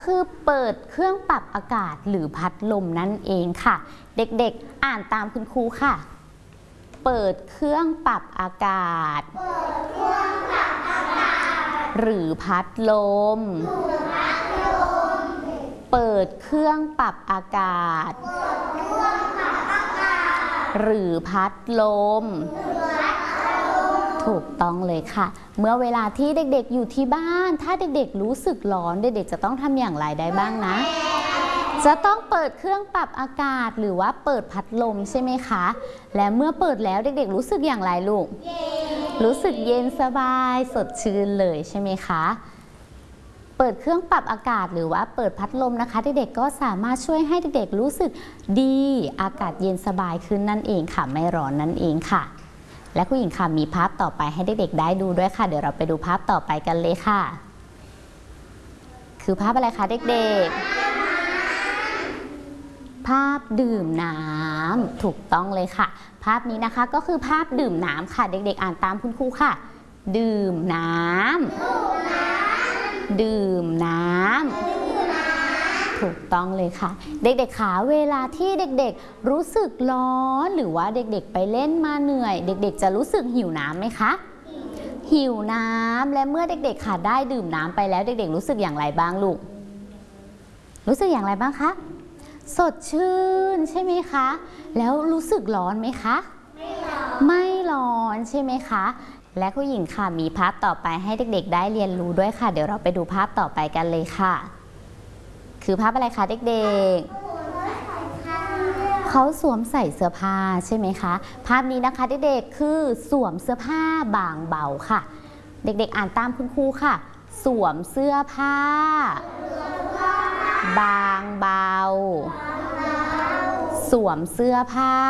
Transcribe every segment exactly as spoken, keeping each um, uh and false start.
คือเปิดเครื่องปรับอากาศหรือพัดลมนั่นเองค่ะเด็กๆอ่านตามคุณครูค่ะเปิดเครื่องปรับอากาศหรือพัดลมเปิดเครื่องปรับอากาศหรือพัดลมถูกต้องเลยค่ะเมื่อเวลาที่เด็กๆอยู่ที่บ้านถ้าเด็กๆรู้สึกร้อนเด็กๆจะต้องทำอย่างไรได้บ้างนะจะต้องเปิดเครื่องปรับอากาศหรือว่าเปิดพัดลมใช่ไหมคะและเมื่อเปิดแล้วเด็กๆรู้สึกอย่างไรลูกรู้สึกเย็นสบายสดชื่นเลยใช่ไหมคะเปิดเครื่องปรับอากาศหรือว่าเปิดพัดลมนะคะเด็กๆก็สามารถช่วยให้เด็กๆรู้สึกดีอากาศเย็นสบายขึ้นนั่นเองค่ะไม่ร้อนนั่นเองค่ะและคุณหญิงค่ะมีภาพต่อไปให้เด็กๆได้ดูด้วยค่ะเดี๋ยวเราไปดูภาพต่อไปกันเลยค่ะคือภาพอะไรคะเด็กๆภาพดื่มน้ำถูกต้องเลยค่ะภาพนี้นะคะก็คือภาพดื่มน้ำค่ะเด็กๆอ่านตามคุณครูค่ะดื่มน้ำดื่มน้ำถูกต้องเลยค่ะเด็กๆขาเวลาที่เด็กๆรู้สึกร้อนหรือว่าเด็กๆไปเล่นมาเหนื่อยเด็กๆจะรู้สึกหิวน้ำไหมคะหิวน้ำและเมื่อเด็กๆค่ะได้ดื่มน้ำไปแล้วเด็กๆรู้สึกอย่างไรบ้างลูกรู้สึกอย่างไรบ้างคะสดชื่นใช่ไหมคะแล้วรู้สึกร้อนไหมคะไม่ร้อนไม่ร้อนใช่ไหมคะและคุณหญิงค่ะมีภาพต่อไปให้เด็กๆได้เรียนรู้ด้วยค่ะเดี๋ยวเราไปดูภาพต่อไปกันเลยค่ะคือภาพอะไรคะเด็กๆเขาสวมใส่เสื้อผ้าใช่ไหมคะภาพนี้นะคะเด็กๆคือสวมเสื้อผ้าบางเบาค่ะเด็กๆอ่านตามคุณครูค่ะสวมเสื้อผ้าบางเบาสวมเสื้อผ้า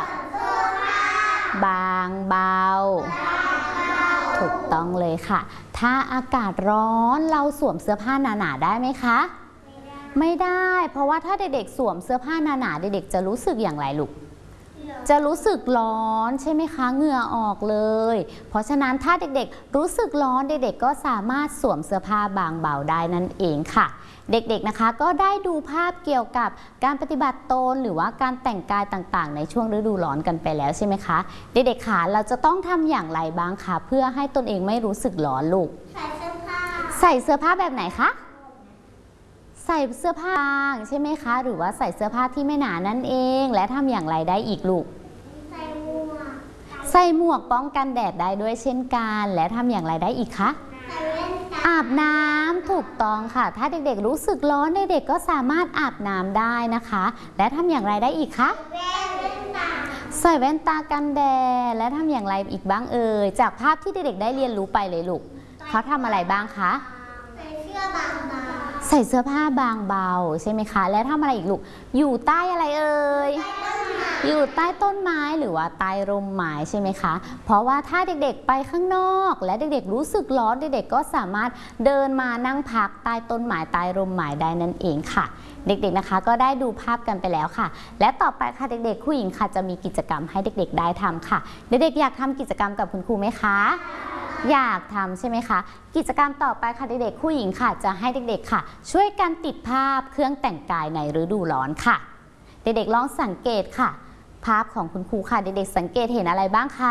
บางเบาถูกต้องเลยค่ะถ้าอากาศร้อนเราสวมเสื้อผ้าหนาๆได้ไหมคะไม่ได้เพราะว่าถ้าเด็กๆสวมเสื้อผ้าหนาๆเด็กๆจะรู้สึกอย่างไรลูกจะรู้สึกร้อนใช่ไหมคะเหงื่อออกเลยเพราะฉะนั้นถ้าเด็กๆรู้สึกร้อนเด็กๆก็สามารถสวมเสื้อผ้าบางเบาได้นั่นเองค่ะเด็กๆนะคะก็ได้ดูภาพเกี่ยวกับการปฏิบัติตนหรือว่าการแต่งกายต่างๆในช่วงฤดูร้อนกันไปแล้วใช่ไหมคะเด็กๆค่ะเราจะต้องทำอย่างไรบ้างคะเพื่อให้ตนเองไม่รู้สึกร้อนลูกใส่เสื้อผ้าใส่เสื้อผ้าแบบไหนคะใส่เสื้อผ้าบางใช่ไหมคะหรือว่าใส่เสื้อผ้าที่ไม่หนานั่นเองและทำอย่างไรได้อีกลูกใส่หมวกใส่หมวกป้องกันแดดได้ด้วยเช่นกันและทำอย่างไรได้อีกคะอาบน้ำถูกต้องค่ะถ้าเด็กๆรู้สึกร้อนเด็กๆก็สามารถอาบน้ำได้นะคะและทำอย่างไรได้อีกคะใส่แว่นตากันแดดและทำอย่างไรอีกบ้างเอ่ยจากภาพที่เด็กๆได้เรียนรู้ไปเลยลูกเขาทำอะไรบ้างคะใส่เสื้อบางเบาใส่เสื้อผ้าบางเบาใช่ไหมคะและทำอะไรอีกลูกอยู่ใต้อะไรเอ่ยอยู่ใต้ต้นไม้หรือว่าใต้ร่มไม้ใช่ไหมคะเพราะว่าถ้าเด็กๆไปข้างนอกและเด็กๆรู้สึกร้อนเด็กๆก็สามารถเดินมานั่งพักใต้ต้นไม้ใต้ร่มไม้ได้นั่นเองค่ะเด็กๆนะคะก็ได้ดูภาพกันไปแล้วค่ะและต่อไปค่ะเด็กๆผู้หญิงค่ะจะมีกิจกรรมให้เด็กๆได้ทำค่ะเด็กๆอยากทำกิจกรรมกับคุณครูไหมคะอยากทำใช่ไหมคะกิจกรรมต่อไปค่ะเด็กๆผู้หญิงค่ะจะให้เด็กๆค่ะช่วยกันติดภาพเครื่องแต่งกายในฤดูร้อนค่ะเด็กๆลองสังเกตค่ะภาพของคุณครูค่ะเด็กๆสังเกตเห็นอะไรบ้างคะ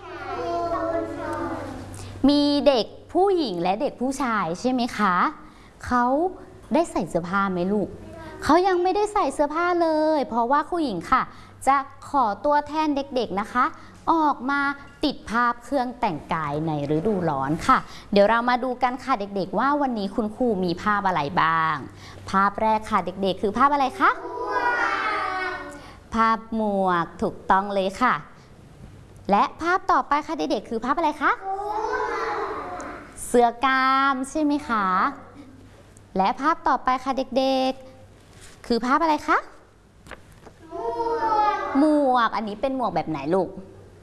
มีเด็กผู้หญิงและเด็กผู้ชายใช่ไหมคะเขาได้ใส่เสื้อผ้าไหมลูกเขายังไม่ได้ใส่เสื้อผ้าเลยเพราะว่าผู้หญิงค่ะจะขอตัวแทนเด็กๆนะคะออกมาติดภาพเครื่องแต่งกายในฤดูร้อนค่ะเดี๋ยวเรามาดูกันค่ะเด็กๆว่าวันนี้คุณครูมีภาพอะไรบ้างภาพแรกค่ะเด็กๆคือภาพอะไรคะภาพหมวกถูกต้องเลยค่ะและภาพต่อไปค่ะเด็กๆคือภาพอะไรคะเสื้อกล้ามใช่ไหมคะและภาพต่อไปค่ะเด็กๆคือภาพอะไรคะหมวกอันนี้เป็นหมวกแบบไหนลูก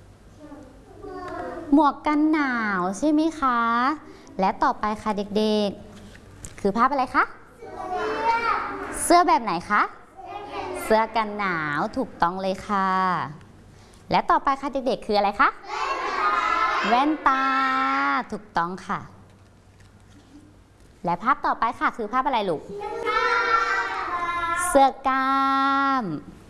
หมวกกันหนาวใช่ไหมคะและต่อไปค่ะเด็กๆคือภาพอะไรคะเสื้อแบบไหนคะเสื้อกันหนาวถูกต้องเลยค่ะและต่อไปค่ะเด็กๆคืออะไรคะแว่นตาถูกต้องค่ะและภาพต่อไปค่ะคือภาพอะไรลูกเสื้อกล้าม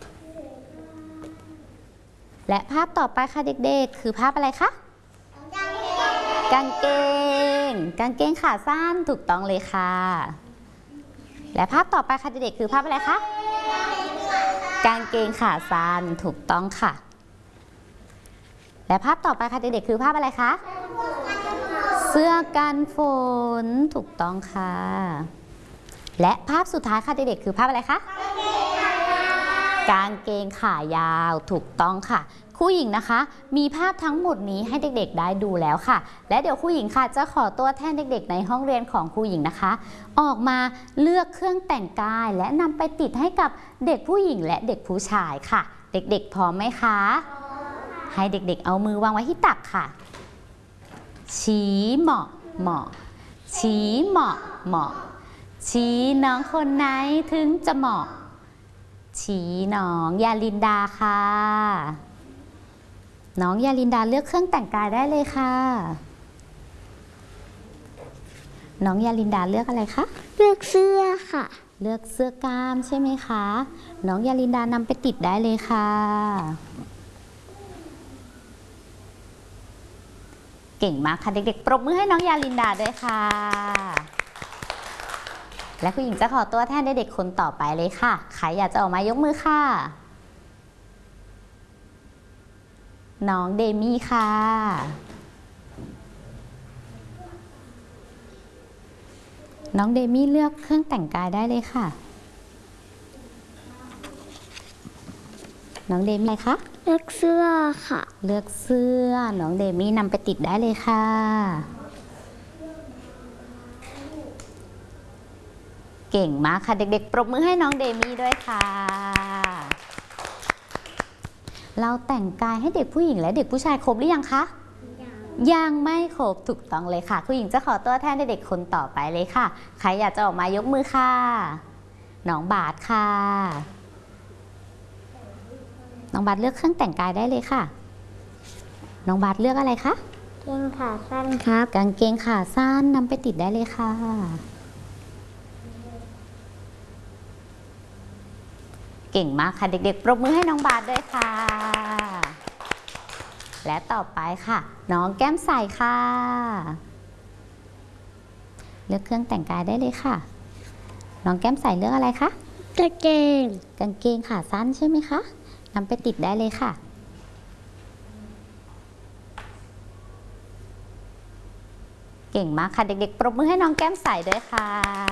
และภาพต่อไปค่ะเด็กๆคือภาพอะไรคะกางเกงกางเกงขาสั้นถูกต้องเลยค่ะและภาพต่อไปค่ะเด็กๆคือภาพอะไรคะกางเกงขาสั้นถูกต้องค่ะและภาพต่อไปค่ะเด็กๆคือภาพอะไรคะเสื้อกันฝนถูกต้องค่ะและภาพสุดท้ายค่ะเด็กๆคือภาพอะไรคะกางเกงขายาวถูกต้องค่ะครูหญิงนะคะมีภาพทั้งหมดนี้ให้เด็กๆได้ดูแล้วค่ะและเดี๋ยวครูหญิงค่ะจะขอตัวแทนเด็กๆในห้องเรียนของครูหญิงนะคะออกมาเลือกเครื่องแต่งกายและนำไปติดให้กับเด็กผู้หญิงและเด็กผู้ชายค่ะเด็กๆพร้อมไหมคะให้เด็กๆเอามือวางไว้ที่ตักค่ะชี้เหมาะเหมาะชี้เหมาะเหมาะชี้น้องคนไหนถึงจะเหมาะชี้น้องยาลินดาค่ะน้องยาลินดาเลือกเครื่องแต่งกายได้เลยค่ะน้องยาลินดาเลือกอะไรคะเลือกเสื้อค่ะเลือกเสื้อกล้ามใช่ไหมคะน้องยาลินดานำไปติดได้เลยค่ะเก่งมากค่ะเด็กๆปรบมือให้น้องยาลินดาด้วยค่ะและคุณหญิงจะขอตัวแทนเด็กๆคนต่อไปเลยค่ะใครอยากจะออกมายกมือค่ะน้องเดมี่ค่ะน้องเดมี่เลือกเครื่องแต่งกายได้เลยค่ะน้องเดมี่อะไรคะเลือกเสื้อค่ะเลือกเสื้อน้องเดมี่นำไปติดได้เลยค่ะเก่งมากค่ะเด็กๆปรบมือให้น้องเดมี่ด้วยค่ะเราแต่งกายให้เด็กผู้หญิงและเด็กผู้ชายครบหรือยังคะยังไม่ครบถูกต้องเลยค่ะคุณหญิงจะขอตัวแทนเด็กๆคนต่อไปเลยค่ะใครอยากจะออกมายกมือค่ะน้องบาสค่ะน้องบาสเลือกเครื่องแต่งกายได้เลยค่ะน้องบาสเลือกอะไรคะกางเกงขาสั้นครับกางเกงขาสั้นนำไปติดได้เลยค่ะเก่งมากค่ะเด็กๆปรบมือให้น้องบาสด้วยค่ะและต่อไปค่ะน้องแก้มใสค่ะเลือกเครื่องแต่งกายได้เลยค่ะน้องแก้มใสเลือกอะไรคะกางเกงกางเกงขาสั้นใช่ไหมคะนำไปติดได้เลยค่ะเก่งมากค่ะเด็กๆปรบมือให้น้องแก้มใสด้วยค่ะ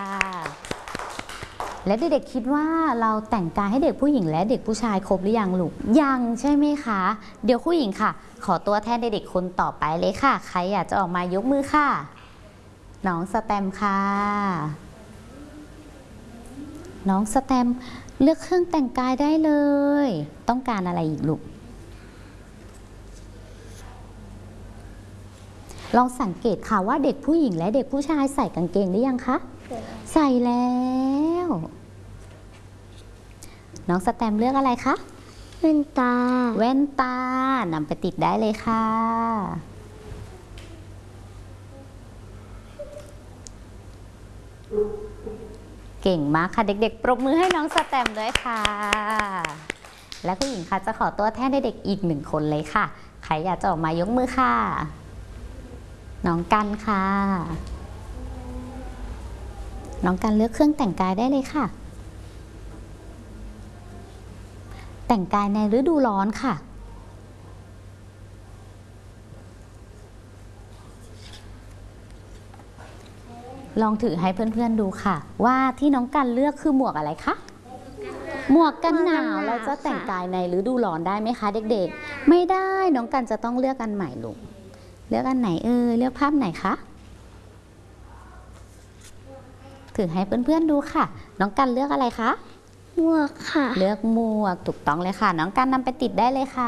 และเด็กๆคิดว่าเราแต่งกายให้เด็กผู้หญิงและเด็กผู้ชายครบหรือยังลูกยังใช่ไหมคะเดี๋ยวผู้หญิงค่ะขอตัวแทนเด็กๆคนต่อไปเลยค่ะใครอยากจะออกมายกมือค่ะน้องสแตมค่ะน้องสแตมเลือกเครื่องแต่งกายได้เลยต้องการอะไรอีกลูกลองสังเกตค่ะว่าเด็กผู้หญิงและเด็กผู้ชายใส่กางเกงหรือยังคะใส่แล้วน้องสแตมเลือกอะไรคะแว่นตาแว่นตานำไปติดได้เลยค่ะเก่งมากค่ะเด็กๆปรบมือให้น้องสแตมด้วยค่ะและผู้หญิงค่ะจะขอตัวแทนเด็กๆอีกหนึ่งคนเลยค่ะใครอยากจะออกมายกมือค่ะน้องกันค่ะน้องกันเลือกเครื่องแต่งกายได้เลยค่ะแต่งกายในฤดูร้อนค่ะลองถือให้เพื่อนๆดูค่ะว่าที่น้องกันเลือกคือหมวกอะไรคะหมวกกันหนาวเราจะแต่งกายในฤดูร้อนได้ไหมคะเด็กๆไม่ได้น้องกันจะต้องเลือกอันใหม่ลูกเลือกอันไหนเออเลือกภาพไหนคะถือให้เพื่อนๆดูค่ะน้องกันเลือกอะไรคะหมวกค่ะเลือกหมวกถูกต้องเลยค่ะน้องกันนำไปติดได้เลยค่ะ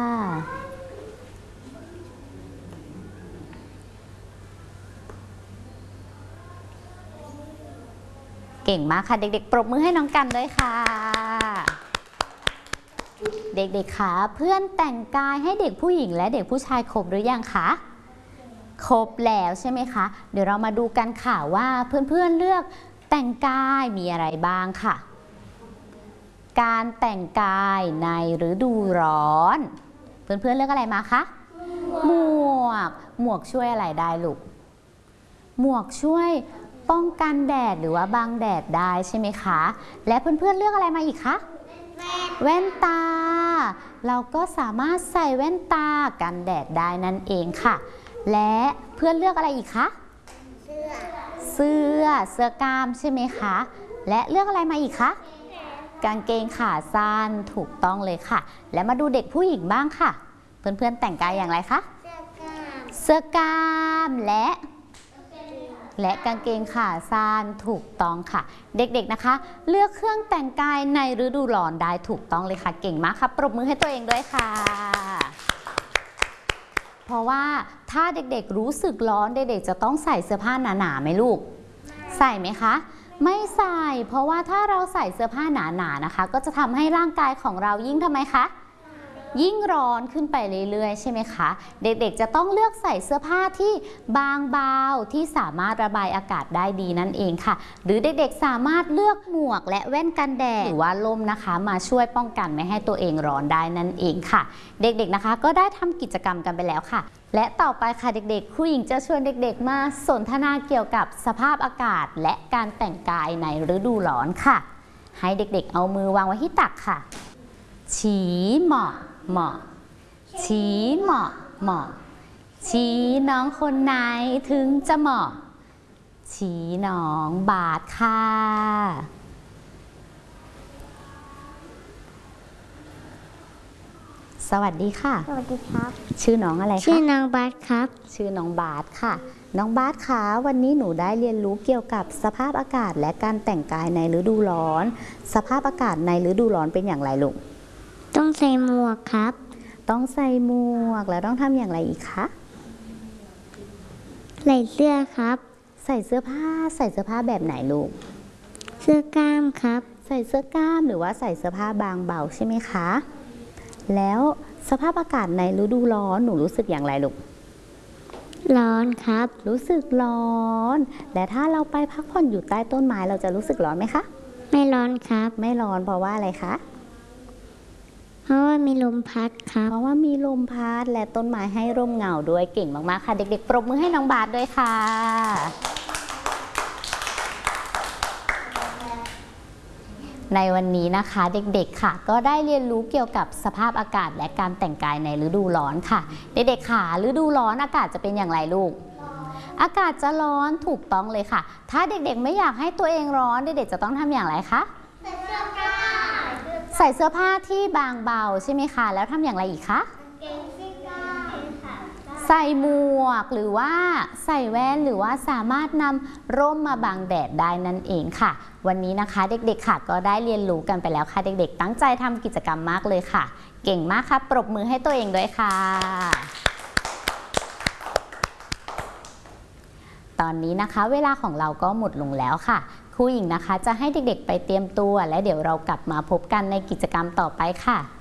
เก่งมากค่ะเด็กๆปรบมือให้น้องกันด้วยค่ะเด็กๆคะเพื่อนแต่งกายให้เด็กผู้หญิงและเด็กผู้ชายครบหรือยังคะครบแล้วใช่ไหมคะเดี๋ยวเรามาดูกันค่ะว่าเพื่อนๆเลือกแต่งกายมีอะไรบ้างค่ะการแต่งกายในฤดูร้อนเพื่อนๆเลือกอะไรมาคะหมวกหมวกช่วยอะไรได้ลูกหมวกช่วยป้องกันแดดหรือว่าบังแดดได้ใช่ไหมคะและเพื่อนๆเลือกอะไรมาอีกคะแว่นตาเราก็สามารถใส่แว่นตากันแดดได้นั่นเองค่ะและเพื่อนเลือกอะไรอีกคะเสื้อเสื้อเสื้อกล้ามใช่ไหมคะและเลือกอะไรมาอีกคะกางเกงขาสั้นถูกต้องเลยค่ะและมาดูเด็กผู้หญิงบ้างค่ะเพื่อนๆแต่งกายอย่างไรคะเสื้อกล้ามและและกางเกงขาสั้นถูกต้องค่ะเด็กๆนะคะเลือกเครื่องแต่งกายในฤดูร้อนได้ถูกต้องเลยค่ะเก่งมากครับปรบมือให้ตัวเองด้วยค่ะเพราะว่าถ้าเด็กๆรู้สึกร้อนเด็กๆจะต้องใส่เสื้อผ้าหนาๆไหมลูกใส่ไหมคะไม่ใส่เพราะว่าถ้าเราใส่เสื้อผ้าหนาๆนะคะก็จะทำให้ร่างกายของเรายิ่งทำไมคะยิ่งร้อนขึ้นไปเรื่อยๆใช่ไหมคะเด็กๆจะต้องเลือกใส่เสื้อผ้าที่บางเบาที่สามารถระบายอากาศได้ดีนั่นเองค่ะหรือเด็กๆสามารถเลือกหมวกและแว่นกันแดดหรือว่าล่มนะคะมาช่วยป้องกันไม่ให้ตัวเองร้อนได้นั่นเองค่ะเด็กๆนะคะก็ได้ทำกิจกรรมกันไปแล้วค่ะและต่อไปค่ะเด็กๆครูหญิงจะชวนเด็กๆมาสนทนาเกี่ยวกับสภาพอากาศและการแต่งกายในฤดูร้อนค่ะให้เด็กๆเอามือวางไว้ที่ตักค่ะชี้เหมาะเหมาะชี้เหมาะเหมาะชี้น้องคนไหนถึงจะเหมาะชี้น้องบาทค่ะสวัสดีค่ะสวัสดีครับชื่อน้องอะไรคะชื่อน้องบาสครับชื่อน้องบาทค่ะน้องบาทคะวันนี้หนูได้เรียนรู้เกี่ยวกับสภาพอากาศและการแต่งกายในฤดูร้อนสภาพอากาศในฤดูร้อนเป็นอย่างไรลูกต้องใส่หมวกครับต้องใส่หมวกแล้วต้องทำอย่างไรอีกคะใส่เสื้อครับใส่เสื้อผ้าใส่เสื้อผ้าแบบไหนลูกเสื้อกล้ามครับใส่เสื้อกล้ามหรือว่าใส่เสื้อผ้าบางเบาใช่ไหมคะแล้วสภาพอากาศในฤดูร้อนหนูรู้สึกอย่างไรลูกร้อนครับรู้สึกร้อนและถ้าเราไปพักผ่อนอยู่ใต้ต้นไม้เราจะรู้สึกร้อนไหมคะไม่ร้อนครับไม่ร้อนเพราะว่าอะไรคะเพราะว่ามีลมพัดครับเพราะว่ามีลมพัดและต้นไม้ให้ร่มเงาด้วยเก่งมากๆค่ะเด็กๆปรบมือให้น้องบาสด้วยค่ะในวันนี้นะคะเด็กๆค่ะก็ได้เรียนรู้เกี่ยวกับสภาพอากาศและการแต่งกายในฤดูร้อนค่ะเด็กๆค่ะฤดูร้อนอากาศจะเป็นอย่างไรลูกอากาศจะร้อนถูกต้องเลยค่ะถ้าเด็กๆไม่อยากให้ตัวเองร้อนเด็กๆจะต้องทำอย่างไรคะใส่เสื้อผ้าที่บางเบาใช่ไหมคะแล้วทำอย่างไรอีกคะใส่หมวกหรือว่าใส่แว่นหรือว่าสามารถนำร่มมาบังแดดได้นั่นเองค่ะวันนี้นะคะเด็กๆค่ะก็ได้เรียนรู้กันไปแล้วค่ะเด็กๆตั้งใจทำกิจกรรมมากเลยค่ะเก่งมากค่ะปรบมือให้ตัวเองด้วยค่ะตอนนี้นะคะเวลาของเราก็หมดลงแล้วค่ะครูหญิงนะคะจะให้เด็กๆไปเตรียมตัวและเดี๋ยวเรากลับมาพบกันในกิจกรรมต่อไปค่ะ